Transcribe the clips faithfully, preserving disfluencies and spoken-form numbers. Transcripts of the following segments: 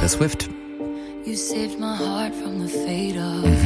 Taylor Swift. You saved my heart from the fate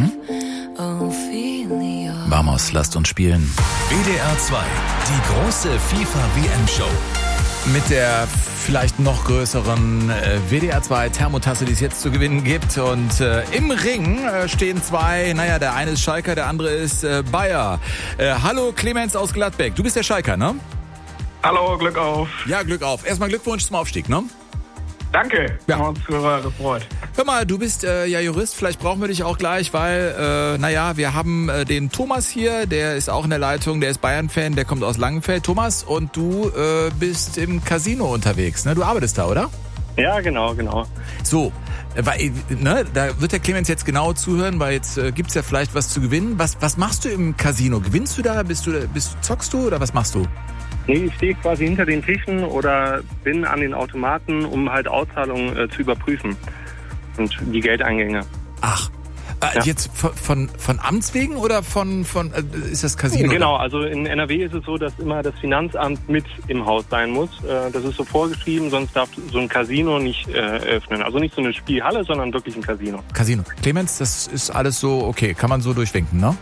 of Ophelia. Vamos, lasst uns spielen. W D R zwei, die große FIFA-W M-Show. Mit der vielleicht noch größeren äh, W D R zwei Thermotasse, die es jetzt zu gewinnen gibt. Und äh, im Ring äh, stehen zwei, naja, der eine ist Schalker, der andere ist äh, Bayer. Äh, hallo Clemens aus Gladbeck, du bist der Schalker, ne? Hallo, Glück auf. Ja, Glück auf. Erstmal Glückwunsch zum Aufstieg, ne? Danke, ja. Haben uns gefreut. Hör mal, du bist äh, ja Jurist, vielleicht brauchen wir dich auch gleich, weil, äh, naja, wir haben äh, den Thomas hier, der ist auch in der Leitung, der ist Bayern-Fan, der kommt aus Langenfeld. Thomas, und du äh, bist im Casino unterwegs, ne? Du arbeitest da, oder? Ja, genau, genau. So, weil, ne, da wird der Clemens jetzt genau zuhören, weil jetzt äh, gibt's ja vielleicht was zu gewinnen. Was, was machst du im Casino? Gewinnst du da? Bist du, bist, zockst du oder was machst du? Nee, ich stehe quasi hinter den Tischen oder bin an den Automaten, um halt Auszahlungen äh, zu überprüfen und die Geldeingänge. Ach, äh, ja. Jetzt von, von, von Amts wegen oder von, von äh, ist das Casino? Genau, also in N R W ist es so, dass immer das Finanzamt mit im Haus sein muss. Äh, das ist so vorgeschrieben, sonst darf so ein Casino nicht äh, öffnen. Also nicht so eine Spielhalle, sondern wirklich ein Casino. Casino. Clemens, das ist alles so okay, kann man so durchwinken, ne?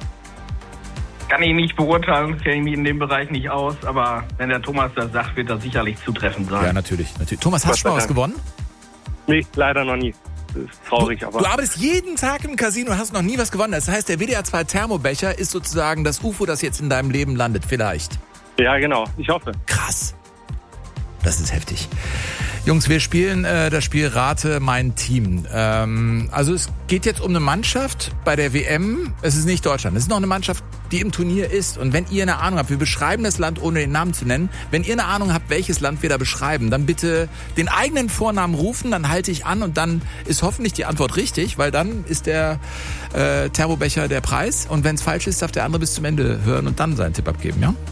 Kann ich nicht beurteilen, kenne ich mich in dem Bereich nicht aus, aber wenn der Thomas das sagt, wird das sicherlich zutreffend sein. Ja, natürlich. natürlich. Thomas, hast du schon mal was gewonnen? Nee, leider noch nie. Das ist traurig, du, aber... Du arbeitest jeden Tag im Casino, hast noch nie was gewonnen. Das heißt, der W D R zwei Thermobecher ist sozusagen das U F O, das jetzt in deinem Leben landet, vielleicht. Ja, genau. Ich hoffe. Krass. Das ist heftig. Jungs, wir spielen äh, das Spiel Rate mein Team. Ähm, also es geht jetzt um eine Mannschaft bei der W M. Es ist nicht Deutschland. Es ist noch eine Mannschaft, die im Turnier ist. Und wenn ihr eine Ahnung habt, wir beschreiben das Land, ohne den Namen zu nennen. Wenn ihr eine Ahnung habt, welches Land wir da beschreiben, dann bitte den eigenen Vornamen rufen, dann halte ich an und dann ist hoffentlich die Antwort richtig, weil dann ist der äh, Thermobecher der Preis. Und wenn es falsch ist, darf der andere bis zum Ende hören und dann seinen Tipp abgeben, ja?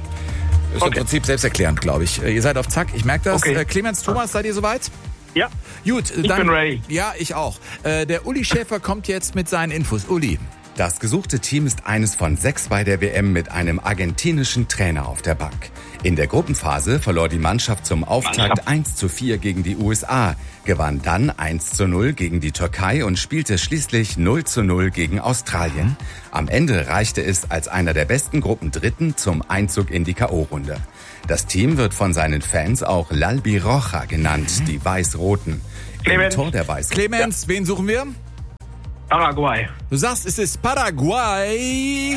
Ist okay. Im Prinzip selbsterklärend, glaube ich. Ihr seid auf Zack, ich merke das. Okay. Äh, Clemens, Thomas, seid ihr soweit? Ja. Gut, ich dann, bin ready. Ja, ich auch. Äh, der Uli Schäfer kommt jetzt mit seinen Infos. Uli. Das gesuchte Team ist eines von sechs bei der W M mit einem argentinischen Trainer auf der Bank. In der Gruppenphase verlor die Mannschaft zum Auftakt eins zu vier gegen die U S A, gewann dann eins zu null gegen die Türkei und spielte schließlich null zu null gegen Australien. Am Ende reichte es als einer der besten Gruppendritten zum Einzug in die K O-Runde. Das Team wird von seinen Fans auch L'Albiroja genannt, die Weiß-Roten. Clemens. Im Tor der Weiß. Clemens, ja. Wen suchen wir? Paraguay. Du sagst, es ist Paraguay.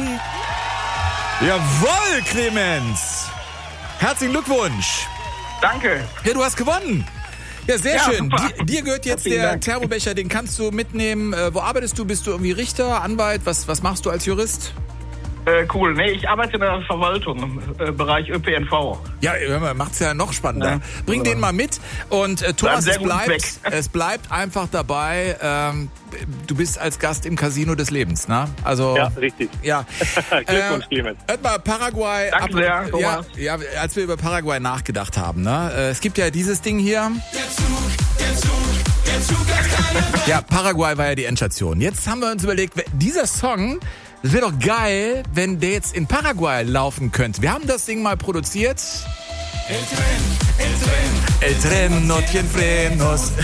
Jawohl, Clemens. Herzlichen Glückwunsch. Danke. Ja, du hast gewonnen. Ja, sehr ja, schön. Dir, dir gehört jetzt der Dank. Thermobecher, den kannst du mitnehmen. Äh, wo arbeitest du? Bist du irgendwie Richter, Anwalt? Was, was machst du als Jurist? Äh, cool. Nee, ich arbeite in der Verwaltung im äh, Bereich Ö P N V. Ja, macht's ja noch spannender. Ja. Bring den mal mit. Und äh, Thomas, es bleibt, Zweck. es bleibt einfach dabei, ähm, du bist als Gast im Casino des Lebens, ne? Also, ja, richtig. Ja. Glückwunsch, Clemens. Hört mal, Paraguay. Danke ab, sehr, Thomas. Ja, ja, als wir über Paraguay nachgedacht haben, ne? Äh, es gibt ja dieses Ding hier. Der Zug, der Zug, der Zug hat keine... Ja, Paraguay war ja die Endstation. Jetzt haben wir uns überlegt, dieser Song... Es wäre doch geil, wenn der jetzt in Paraguay laufen könnte. Wir haben das Ding mal produziert. El tren, el tren. El tren no tiene frenos.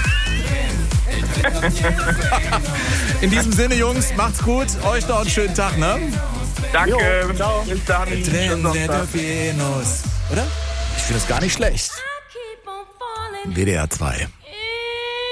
In diesem Sinne, Jungs, macht's gut. Euch noch einen schönen Tag, ne? Danke. Jo, ciao. Bis dann. El tren no tiene frenos. Oder? Ich finde das gar nicht schlecht. W D R zwei.